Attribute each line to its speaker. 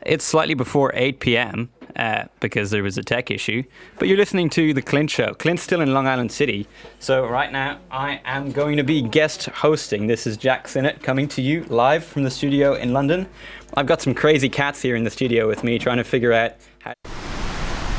Speaker 1: It's slightly before 8 p.m. Because there was a tech issue. But you're listening to The Clint Show. Clint's still in Long Island City. So right now, I am going to be guest hosting. This is Jack Sinnott coming to you live from the studio in London. I've got some crazy cats here in the studio with me trying to figure out